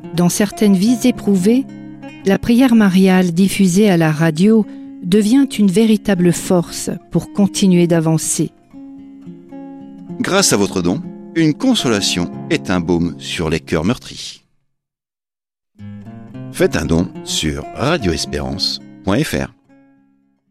Dans certaines vies éprouvées, la prière mariale diffusée à la radio devient une véritable force pour continuer d'avancer. Grâce à votre don, une consolation est un baume sur les cœurs meurtris. Faites un don sur radioespérance.fr.